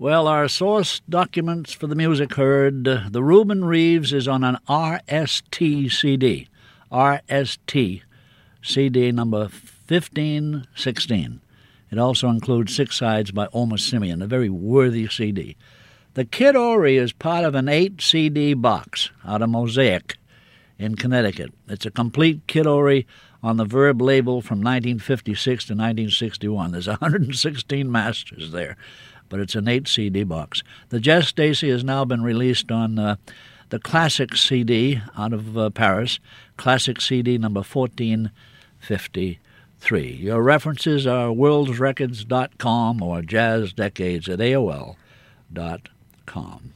Well, our source documents for the music heard, the Reuben Reeves is on an RST CD. RST CD number 1516. It also includes 6 sides by Omar Simeon, a very worthy CD. The Kid Ory is part of an 8-CD box out of Mosaic in Connecticut. It's a complete Kid Ory on the Verb label from 1956 to 1961. There's 116 masters there, but it's an 8-CD box. The Jazz Stacy has now been released on the Classic CD out of Paris, Classic CD number 1453. Your references are worldsrecords.com or jazzdecades@aol.com.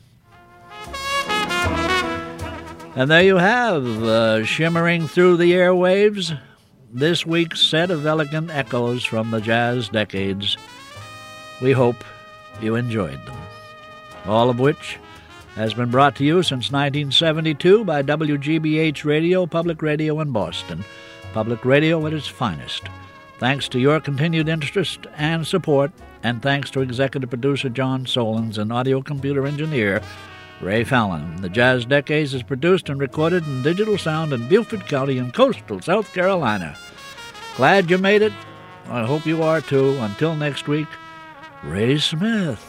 And there you have, shimmering through the airwaves, this week's set of elegant echoes from the Jazz Decades. We hope you enjoyed them, all of which has been brought to you since 1972 by WGBH Radio, public radio in Boston, public radio at its finest. Thanks to your continued interest and support, and thanks to executive producer John Solons and audio computer engineer Ray Fallon. The Jazz Decades is produced and recorded in digital sound in Beaufort County in coastal South Carolina. Glad you made it. I hope you are too. Until next week, Ray Smith.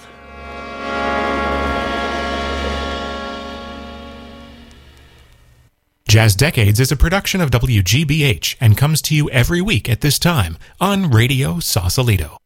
Jazz Decades is a production of WGBH and comes to you every week at this time on Radio Sausalito.